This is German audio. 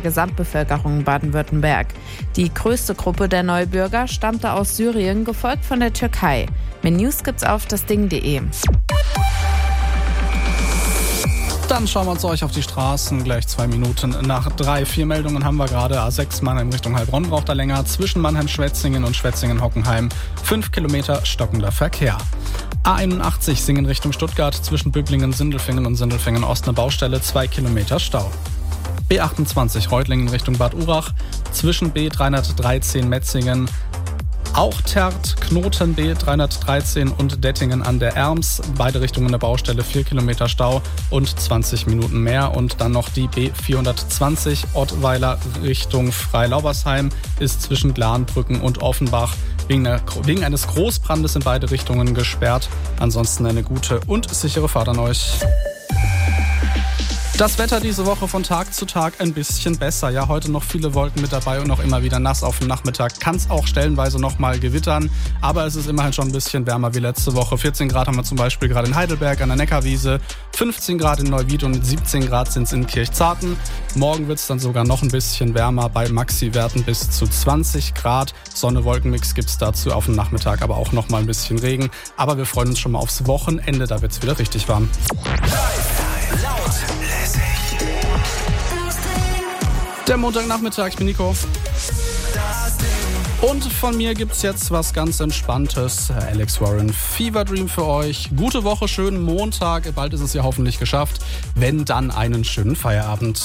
Gesamtbevölkerung in Baden-Württemberg. Die größte Gruppe der Neubürger stammte aus Syrien, gefolgt von der Türkei. Mehr News gibt's auf dasding.de. Dann schauen wir uns euch auf die Straßen gleich 2 Minuten nach 3. 4 Meldungen haben wir gerade. A6 Mannheim Richtung Heilbronn braucht er länger. Zwischen Mannheim-Schwetzingen und Schwetzingen-Hockenheim 5 Kilometer stockender Verkehr. A81 Singen Richtung Stuttgart. Zwischen Böblingen, Sindelfingen und Sindelfingen-Ost eine Baustelle, 2 Kilometer Stau. B28 Reutlingen Richtung Bad Urach. Zwischen B313 Metzingen auch Terrt, Knoten B313 und Dettingen an der Erms. Beide Richtungen eine Baustelle, 4 Kilometer Stau und 20 Minuten mehr. Und dann noch die B420 Ottweiler Richtung Freilaubersheim ist zwischen Glanbrücken und Offenbach wegen eines Großbrandes in beide Richtungen gesperrt. Ansonsten eine gute und sichere Fahrt an euch. Das Wetter diese Woche von Tag zu Tag ein bisschen besser. Ja, heute noch viele Wolken mit dabei und noch immer wieder nass auf dem Nachmittag. Kann es auch stellenweise noch mal gewittern, aber es ist immerhin schon ein bisschen wärmer wie letzte Woche. 14 Grad haben wir zum Beispiel gerade in Heidelberg an der Neckarwiese, 15 Grad in Neuwied und 17 Grad sind es in Kirchzarten. Morgen wird es dann sogar noch ein bisschen wärmer bei Maxi-Werten bis zu 20 Grad. Sonne-Wolkenmix gibt es dazu auf dem Nachmittag, aber auch noch mal ein bisschen Regen. Aber wir freuen uns schon mal aufs Wochenende, da wird es wieder richtig warm. Der Montagnachmittag, ich bin Nico. Und von mir gibt's jetzt was ganz Entspanntes. Alex Warren, Fever Dream für euch. Gute Woche, schönen Montag. Bald ist es ja hoffentlich geschafft. Wenn dann einen schönen Feierabend.